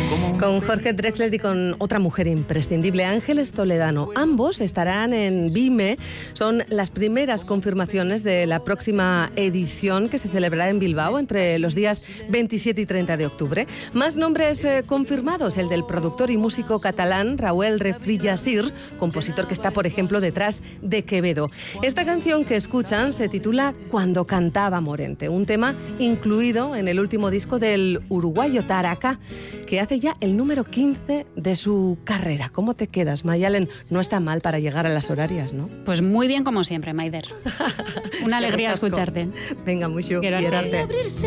Con Jorge Drexler y con otra mujer imprescindible, Ángeles Toledano. Ambos estarán en Vime. Son las primeras confirmaciones de la próxima edición que se celebrará en Bilbao entre los días 27 y 30 de octubre. Más nombres confirmados, el del productor y músico catalán Raúl Refrijassir, compositor que está, por ejemplo, detrás de Quevedo. Esta canción que escuchan se titula Cuando cantaba Morente, un tema incluido en el último disco del uruguayo Taraka, que hace ya el número 15 de su carrera. ¿Cómo te quedas, Mayalen? No está mal para llegar a las horarias, ¿no? Pues muy bien como siempre, Maider. Una alegría escucharte. Venga, mucho. Quiero arte.